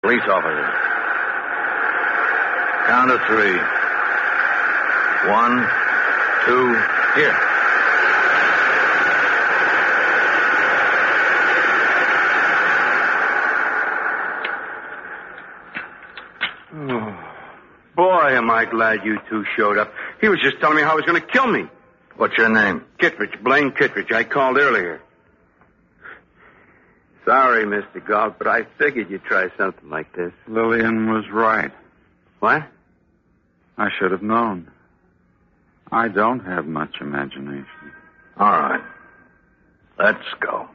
Police officer. Count of 3. 1, 2, here. Oh, boy, am I glad you two showed up. He was just telling me how he was going to kill me. What's your name? Kittredge, Blaine Kittredge. I called earlier. Sorry, Mr. Galt, but I figured you'd try something like this. Lillian was right. What? I should have known. I don't have much imagination. All right. Let's go.